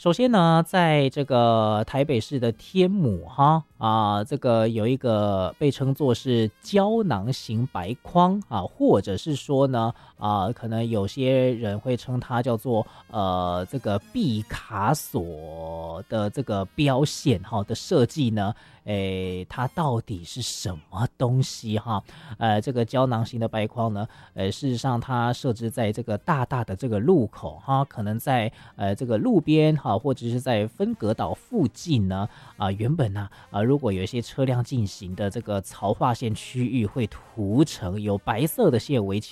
首先呢，在这个台北市的天母这个有一个被称作是胶囊型白框或者是说呢可能有些人会称它叫做这个毕卡索的这个标线的设计呢，它到底是什么东西这个胶囊型的白框呢，事实上它设置在这个大大的这个路口可能在这个路边或者是在分隔岛附近呢原本呢如果有一些车辆进行的这个槽化线区域会涂成有白色的线围起